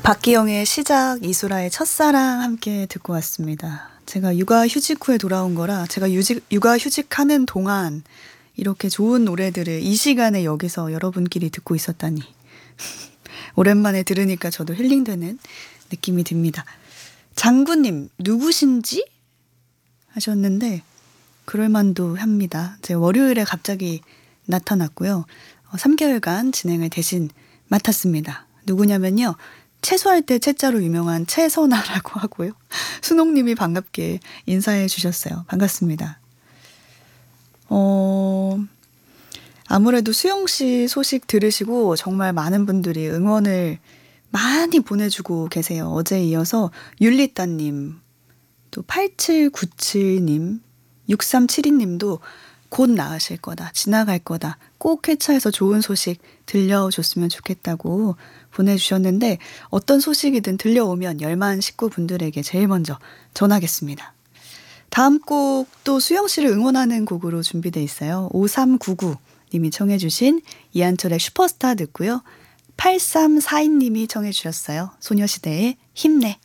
박기영의 시작, 이수라의 첫사랑 함께 듣고 왔습니다. 제가 육아휴직 후에 돌아온 거라 제가 육아휴직하는 동안 이렇게 좋은 노래들을 이 시간에 여기서 여러분끼리 듣고 있었다니. 오랜만에 들으니까 저도 힐링되는 느낌이 듭니다. 장구님, 누구신지? 하셨는데 그럴만도 합니다. 제가 월요일에 갑자기 나타났고요. 3개월간 진행을 대신 맡았습니다. 누구냐면요. 채소할 때 채자로 유명한 채선아라고 하고요. 순옥님이 반갑게 인사해 주셨어요. 반갑습니다. 아무래도 수영씨 소식 들으시고 정말 많은 분들이 응원을 많이 보내주고 계세요. 어제에 이어서 율리따님, 또 8797님, 6372님도 곧 나으실 거다, 지나갈 거다, 꼭 회차에서 좋은 소식 들려줬으면 좋겠다고 보내주셨는데 어떤 소식이든 들려오면 열만 식구분들에게 제일 먼저 전하겠습니다. 다음 곡도 수영씨를 응원하는 곡으로 준비되어 있어요. 5399님이 청해 주신 이한철의 슈퍼스타 듣고요. 8342님이 청해 주셨어요. 소녀시대의 힘내.